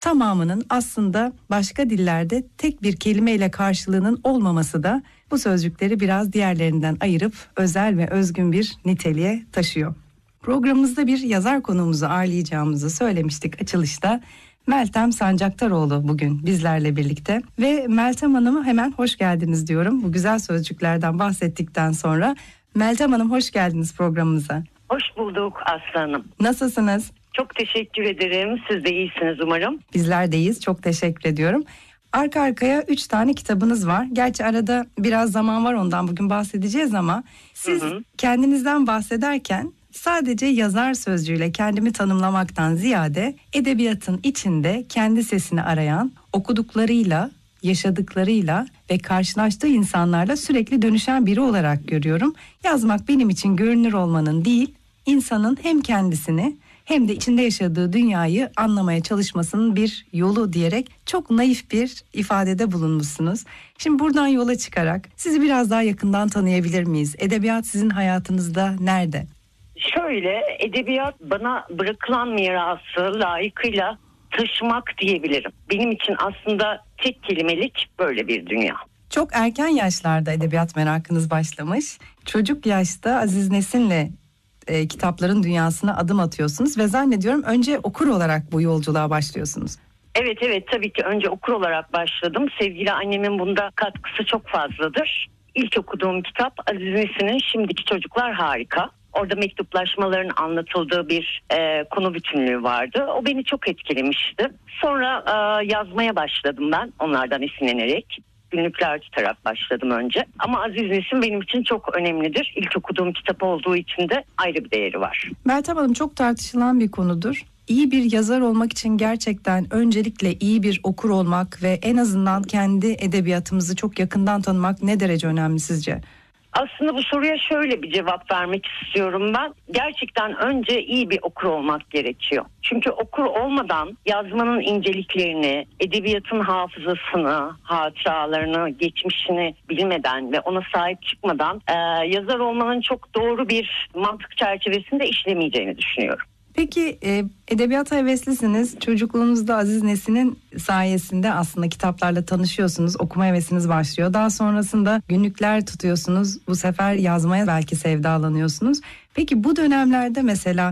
tamamının aslında başka dillerde tek bir kelimeyle karşılığının olmaması da bu sözcükleri biraz diğerlerinden ayırıp özel ve özgün bir niteliğe taşıyor. Programımızda bir yazar konuğumuzu ağırlayacağımızı söylemiştik açılışta. Meltem Sancaktaroğlu bugün bizlerle birlikte ve Meltem Hanım'a hemen hoş geldiniz diyorum. Bu güzel sözcüklerden bahsettikten sonra. Meltem Hanım hoş geldiniz programımıza. Hoş bulduk Aslanım. Nasılsınız? Çok teşekkür ederim. Siz de iyisiniz umarım. Bizler de iyiyiz. Çok teşekkür ediyorum. Arka arkaya 3 tane kitabınız var. Gerçi arada biraz zaman var, ondan bugün bahsedeceğiz ama siz kendinizden bahsederken sadece yazar sözcüğüyle kendimi tanımlamaktan ziyade edebiyatın içinde kendi sesini arayan, okuduklarıyla, yaşadıklarıyla ve karşılaştığı insanlarla sürekli dönüşen biri olarak görüyorum. Yazmak benim için görünür olmanın değil, insanın hem kendisini hem de içinde yaşadığı dünyayı anlamaya çalışmasının bir yolu diyerek çok naif bir ifadede bulunmuşsunuz. Şimdi buradan yola çıkarak sizi biraz daha yakından tanıyabilir miyiz? Edebiyat sizin hayatınızda nerede? Şöyle, edebiyat bana bırakılan mirası layıkıyla taşımak diyebilirim. Benim için aslında tek kelimelik böyle bir dünya. Çok erken yaşlarda edebiyat merakınız başlamış. Çocuk yaşta Aziz Nesin'le kitapların dünyasına adım atıyorsunuz ve zannediyorum önce okur olarak bu yolculuğa başlıyorsunuz. Evet tabii ki önce okur olarak başladım. Sevgili annemin bunda katkısı çok fazladır. İlk okuduğum kitap Aziz Nesin'in Şimdiki Çocuklar Harika. Orada mektuplaşmaların anlatıldığı bir konu bütünlüğü vardı. O beni çok etkilemişti. Sonra yazmaya başladım ben onlardan esinlenerek. Günlükler tutarak başladım önce. Ama Aziz Nesin benim için çok önemlidir. İlk okuduğum kitap olduğu için de ayrı bir değeri var. Meltem Hanım, çok tartışılan bir konudur. İyi bir yazar olmak için gerçekten öncelikle iyi bir okur olmak ve en azından kendi edebiyatımızı çok yakından tanımak ne derece önemli sizce? Aslında bu soruya şöyle bir cevap vermek istiyorum ben. Gerçekten önce iyi bir okur olmak gerekiyor. Çünkü okur olmadan yazmanın inceliklerini, edebiyatın hafızasını, hatıralarını, geçmişini bilmeden ve ona sahip çıkmadan yazar olmanın çok doğru bir mantık çerçevesinde işlemeyeceğini düşünüyorum. Peki edebiyata heveslisiniz. Çocukluğunuzda Aziz Nesin'in sayesinde aslında kitaplarla tanışıyorsunuz. Okuma hevesiniz başlıyor. Daha sonrasında günlükler tutuyorsunuz. Bu sefer yazmaya belki sevdalanıyorsunuz. Peki bu dönemlerde mesela